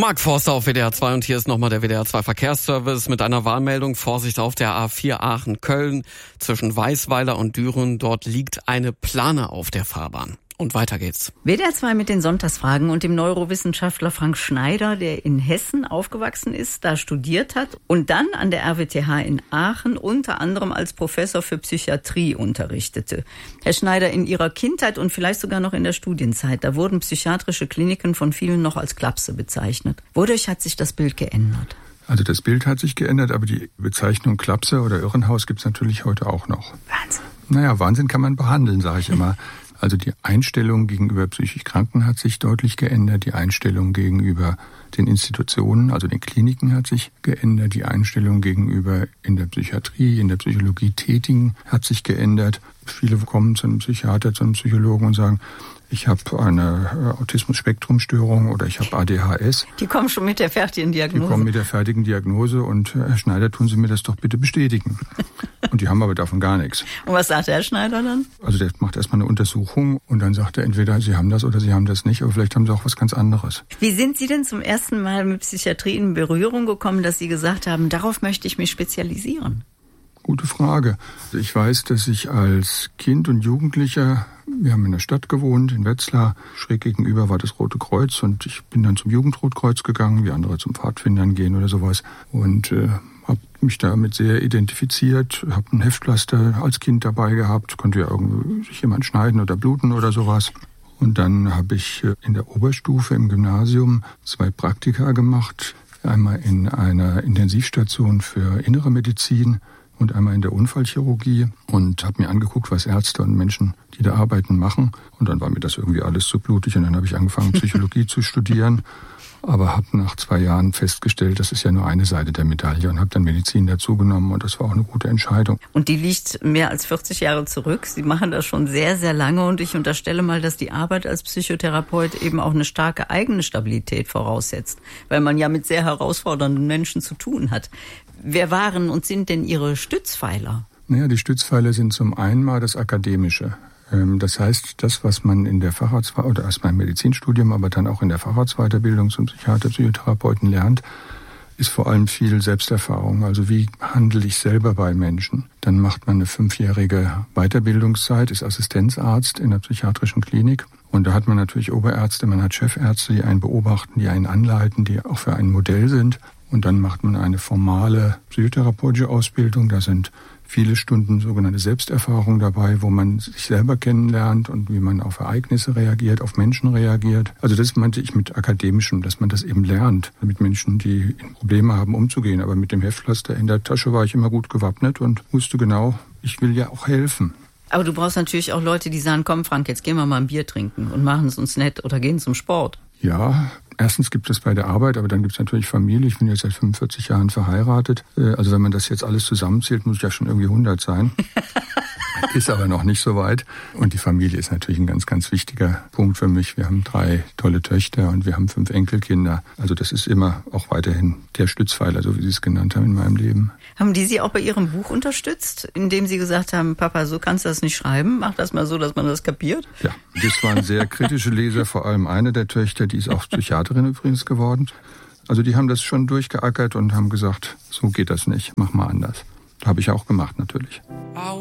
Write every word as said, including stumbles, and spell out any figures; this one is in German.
Marc Forster auf W D R zwei und hier ist nochmal der W D R zwei Verkehrsservice mit einer Warnmeldung. Vorsicht auf der A vier Aachen-Köln zwischen Weißweiler und Düren. Dort liegt eine Plane auf der Fahrbahn. Und weiter geht's. W D R zwei mit den Sonntagsfragen und dem Neurowissenschaftler Frank Schneider, der in Hessen aufgewachsen ist, da studiert hat und dann an der R W T H in Aachen unter anderem als Professor für Psychiatrie unterrichtete. Herr Schneider, in Ihrer Kindheit und vielleicht sogar noch in der Studienzeit, da wurden psychiatrische Kliniken von vielen noch als Klapse bezeichnet. Wodurch hat sich das Bild geändert? Also das Bild hat sich geändert, aber die Bezeichnung Klapse oder Irrenhaus gibt's natürlich heute auch noch. Wahnsinn. Naja, Wahnsinn kann man behandeln, sage ich immer. Also die Einstellung gegenüber psychisch Kranken hat sich deutlich geändert. Die Einstellung gegenüber den Institutionen, also den Kliniken, hat sich geändert. Die Einstellung gegenüber in der Psychiatrie, in der Psychologie Tätigen hat sich geändert. Viele kommen zu einem Psychiater, zu einem Psychologen und sagen, ich habe eine Autismus-Spektrum-Störung oder ich habe A D H S. Die kommen schon mit der fertigen Diagnose. Die kommen mit der fertigen Diagnose und Herr Schneider, tun Sie mir das doch bitte bestätigen. Und die haben aber davon gar nichts. Und was sagt der Herr Schneider dann? Also der macht erstmal eine Untersuchung und dann sagt er entweder, Sie haben das oder Sie haben das nicht, aber vielleicht haben Sie auch was ganz anderes. Wie sind Sie denn zum ersten Mal mit Psychiatrie in Berührung gekommen, dass Sie gesagt haben, darauf möchte ich mich spezialisieren? Gute Frage. Ich weiß, dass ich als Kind und Jugendlicher, wir haben in der Stadt gewohnt, in Wetzlar, schräg gegenüber war das Rote Kreuz und ich bin dann zum Jugendrotkreuz gegangen, wie andere zum Pfadfindern gehen oder sowas und äh, habe mich damit sehr identifiziert, habe ein Heftpflaster als Kind dabei gehabt, konnte ja irgendwie sich jemand schneiden oder bluten oder sowas. Und dann habe ich in der Oberstufe im Gymnasium zwei Praktika gemacht, einmal in einer Intensivstation für Innere Medizin und einmal in der Unfallchirurgie und habe mir angeguckt, was Ärzte und Menschen, die da arbeiten, machen. Und dann war mir das irgendwie alles zu blutig und dann habe ich angefangen, Psychologie zu studieren. Aber habe nach zwei Jahren festgestellt, das ist ja nur eine Seite der Medaille und habe dann Medizin dazugenommen und das war auch eine gute Entscheidung. Und die liegt mehr als vierzig Jahre zurück. Sie machen das schon sehr, sehr lange und ich unterstelle mal, dass die Arbeit als Psychotherapeut eben auch eine starke eigene Stabilität voraussetzt, weil man ja mit sehr herausfordernden Menschen zu tun hat. Wer waren und sind denn Ihre Stützpfeiler? Naja, die Stützpfeiler sind zum einen mal das Akademische. Das heißt, das, was man in der Facharzt- oder erst mal im Medizinstudium, aber dann auch in der Facharztweiterbildung zum Psychiater, Psychotherapeuten lernt, ist vor allem viel Selbsterfahrung. Also wie handle ich selber bei Menschen? Dann macht man eine fünfjährige Weiterbildungszeit, ist Assistenzarzt in der psychiatrischen Klinik. Und da hat man natürlich Oberärzte, man hat Chefärzte, die einen beobachten, die einen anleiten, die auch für ein Modell sind. Und dann macht man eine formale psychotherapeutische Ausbildung. Da sind viele Stunden sogenannte Selbsterfahrung dabei, wo man sich selber kennenlernt und wie man auf Ereignisse reagiert, auf Menschen reagiert. Also das meinte ich mit Akademischem, dass man das eben lernt, mit Menschen, die Probleme haben, umzugehen. Aber mit dem Heftpflaster in der Tasche war ich immer gut gewappnet und wusste genau, ich will ja auch helfen. Aber du brauchst natürlich auch Leute, die sagen, komm Frank, jetzt gehen wir mal ein Bier trinken und machen es uns nett oder gehen zum Sport. Ja, erstens gibt es bei der Arbeit, aber dann gibt es natürlich Familie. Ich bin jetzt seit fünfundvierzig Jahren verheiratet. Also wenn man das jetzt alles zusammenzählt, muss ich ja schon irgendwie hundert sein. Ist aber noch nicht so weit. Und die Familie ist natürlich ein ganz, ganz wichtiger Punkt für mich. Wir haben drei tolle Töchter und wir haben fünf Enkelkinder. Also das ist immer auch weiterhin der Stützpfeiler, so wie Sie es genannt haben in meinem Leben. Haben die Sie auch bei Ihrem Buch unterstützt, indem Sie gesagt haben, Papa, so kannst du das nicht schreiben, mach das mal so, dass man das kapiert? Ja, das waren sehr kritische Leser, vor allem eine der Töchter, die ist auch Psychiaterin übrigens geworden. Also die haben das schon durchgeackert und haben gesagt, so geht das nicht, mach mal anders. Habe ich auch gemacht natürlich.